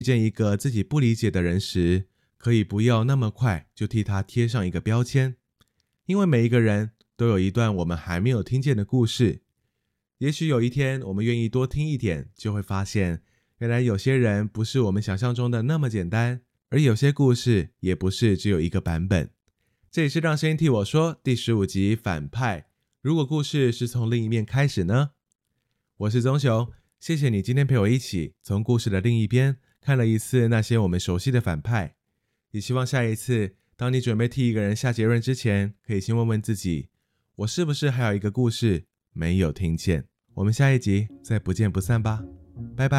遇见一个自己不理解的人时，可以不要那么快就替他贴上一个标签，因为每一个人都有一段我们还没有听见的故事。也许有一天我们愿意多听一点，就会发现原来有些人不是我们想象中的那么简单，而有些故事也不是只有一个版本。这里是让声音替我说第15集反派，如果故事是从另一面开始呢？我是棕熊，谢谢你今天陪我一起从故事的另一边看了一次那些我们熟悉的反派，也希望下一次当你準備替一個人下結論之前，可以先問問自己，我是不是還有一個故事沒有聽見？我們下一集再不見不散吧，拜拜。